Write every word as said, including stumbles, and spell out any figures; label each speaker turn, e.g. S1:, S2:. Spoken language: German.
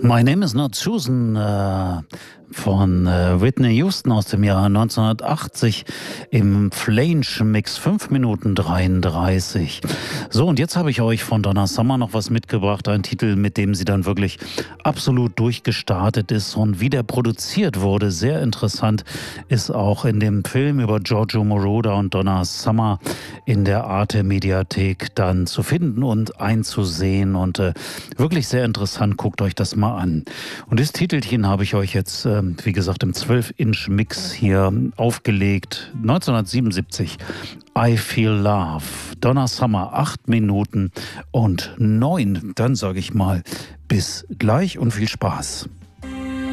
S1: My Name is Not Susan äh, von äh, Whitney Houston aus dem Jahr neunzehnhundertachtzig im Flanger-Mix, fünf Minuten dreiunddreißig. So, und jetzt habe ich euch von Donna Summer noch was mitgebracht, ein Titel, mit dem sie dann wirklich absolut durchgestartet ist und wie der produziert wurde. Sehr interessant ist auch in dem Film über Giorgio Moroder und Donna Summer in der Arte-Mediathek dann zu finden und einzusehen und äh, wirklich sehr interessant. Guckt euch das mal an. Und das Titelchen habe ich euch jetzt, äh, wie gesagt, im zwölf Inch Mix hier aufgelegt. neunzehnhundertsiebenundsiebzig. I Feel Love. Donna Summer, acht Minuten und neun. Dann sage ich mal, bis gleich und viel Spaß.